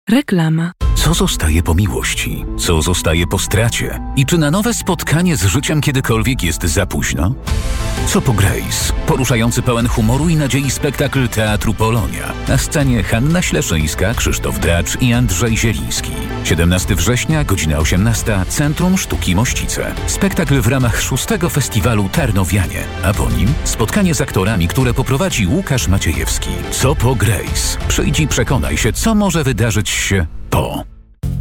Reklama. Co zostaje po miłości? Co zostaje po stracie? I czy na nowe spotkanie z życiem kiedykolwiek jest za późno? Co po Grace? Poruszający pełen humoru i nadziei spektakl Teatru Polonia. Na scenie Hanna Śleszyńska, Krzysztof Dracz i Andrzej Zieliński. 17 września, godzina 18, Centrum Sztuki Mościce. Spektakl w ramach 6. Festiwalu Tarnowianie, a po nim spotkanie z aktorami, które poprowadzi Łukasz Maciejewski. Co po Grace? Przyjdź i przekonaj się, co może wydarzyć się po.